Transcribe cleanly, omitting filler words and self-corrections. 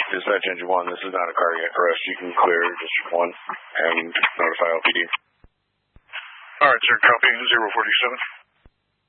Dispatch Engine 1, this is not a cardiac arrest. You can clear District 1 and notify LPD. All right, sir. Copy 047.